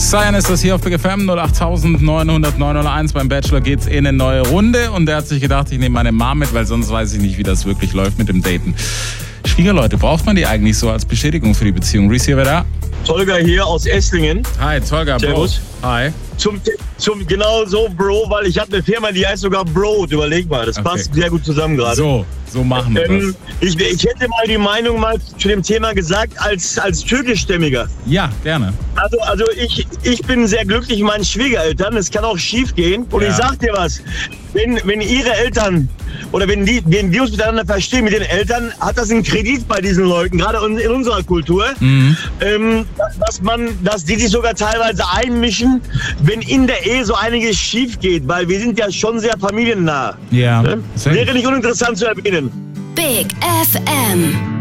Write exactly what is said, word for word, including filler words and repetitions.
Cyan ist das hier auf Big F M null acht neun null null neun null eins. Beim Bachelor geht's in eine neue Runde und der hat sich gedacht, ich nehme meine Mom mit, weil sonst weiß ich nicht, wie das wirklich läuft mit dem Daten. Schwiegerleute, braucht man die eigentlich so als Bestätigung für die Beziehung? Reese hier, wer da? Tolga hier aus Esslingen. Hi, Tolga, Bro. Hi. Zum, zum genau so, Bro, weil ich habe eine Firma, die heißt sogar Bro. Überleg mal, das okay. passt sehr gut zusammen gerade. So, so machen wir ähm, das. Ich, ich hätte mal die Meinung mal zu dem Thema gesagt, als, als Türkischstämmiger. Ja, gerne. Also, also ich, ich bin sehr glücklich mit meinen Schwiegereltern. Es kann auch schief gehen. Und ja. ich sag dir was, wenn, wenn ihre Eltern oder wenn die, wenn die uns miteinander verstehen, mit den Eltern, hat das einen Kredit bei diesen Leuten, gerade in unserer Kultur, mhm. ähm, dass man, dass die sich sogar teilweise einmischen, wenn in der Ehe so einiges schief geht, weil wir sind ja schon sehr familiennah. Ja. Ne? Wäre nicht uninteressant zu erwähnen. Big F M.